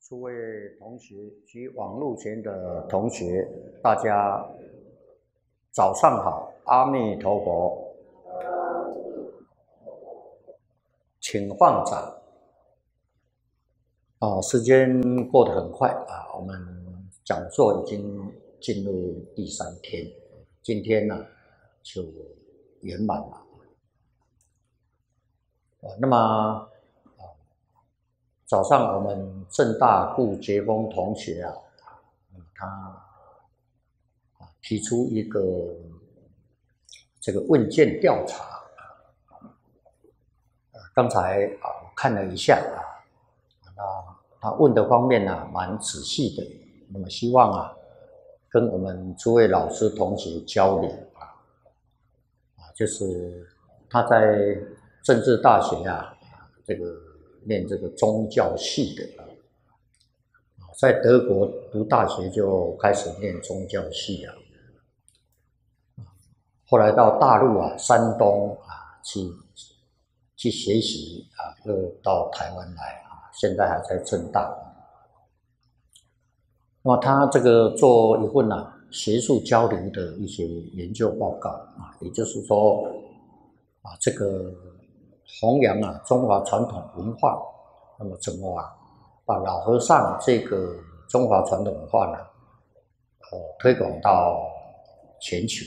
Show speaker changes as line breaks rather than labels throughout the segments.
诸位同学及网络前的同学，大家早上好，阿弥陀佛，请放掌。时间过得很快啊，我们讲座已经进入第3天，今天呢就圆满了。那么早上我们政大顾杰峰同学他提出一个这个问卷调查，刚才我看了一下他问的方面蛮仔细的，那么希望跟我们诸位老师同学交流就是他在政治大学这个念这个宗教系的在德国读大学就开始念宗教系后来到大陆山东去学习又到台湾来现在还在政大。那么他这个做一份学术交流的一些研究报告也就是说这个弘扬中华传统文化，那么怎么把老和尚这个中华传统文化推广到全球。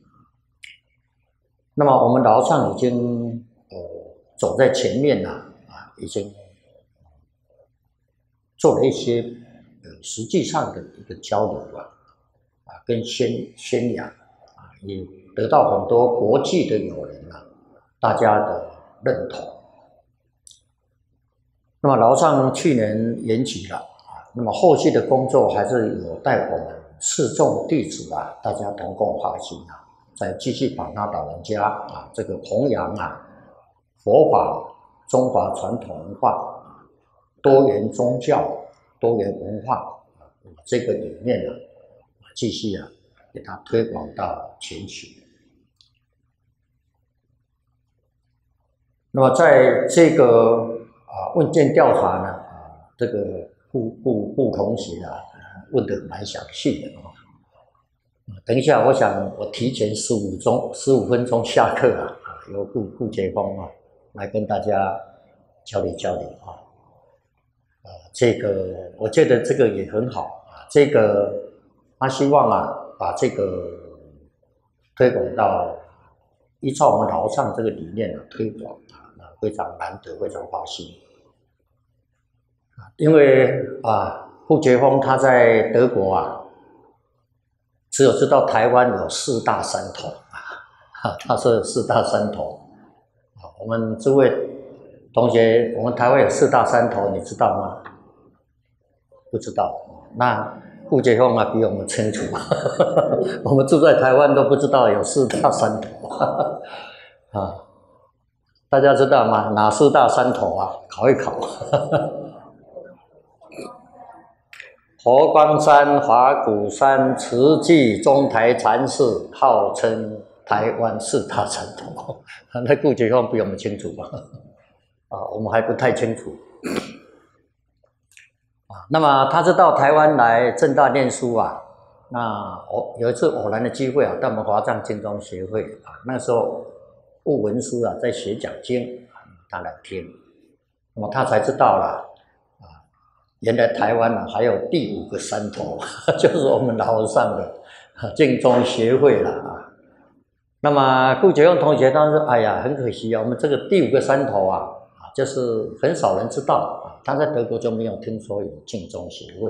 那么我们老和尚已经走在前面已经做了一些实际上的一个交流跟宣扬也得到很多国际的友人大家的认同。那么老和尚去年圆寂了那么后续的工作还是有待我们四众弟子大家同共发心再继续把他老人家这个弘扬佛法中华传统文化多元宗教多元文化这个理念继续给它推广到全球。那么在这个问卷调查这个顾同学问得蛮详细的等一下我想我提前15分钟下课由顾杰峰来跟大家交流这个我觉得这个也很好这个他希望把这个推广到依照我们老和尚这个理念推广非常难得，非常高兴。因为顾杰峰他在德国只有知道台湾有4大山头他说有4大山头我们诸位同学，我们台湾有4大山头，你知道吗？不知道。那顾杰峰比我们清楚我们住在台湾都不知道有4大山头大家知道吗？哪4大山头考一考佛光山、法鼓山、慈济、中台禅寺号称台湾4大山头那顾杰峰比我们清楚吧我们还不太清楚那么他是到台湾来政大念书那有一次偶然的机会到我们华藏经宗协会那时候悟文师在学讲经他来听，那么他才知道了原来台湾还有第5个山头就是我们老和尚的净宗协会了那么顾杰峰同学当时说哎呀很可惜我们这个第5个山头就是很少人知道他在德国就没有听说有净宗协会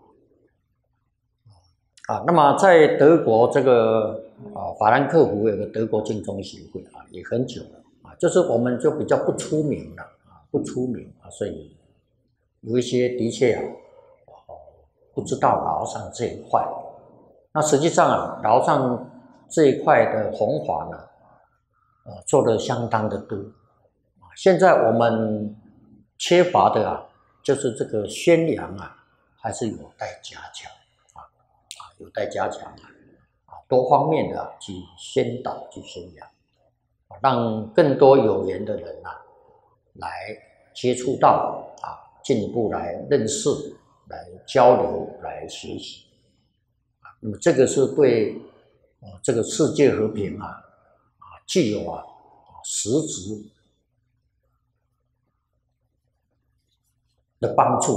那么在德国这个法兰克福有个德国净宗协会也很久了就是我们就比较不出名了所以有一些的确不知道老和尚这一块。那实际上老和尚这一块的弘法做得相当的多现在我们缺乏的就是这个宣扬还是有待加强多方面的去宣导去宣扬让更多有缘的人来接触到进一步来认识来交流、来学习。那么这个是对这个世界和平具有实质的帮助。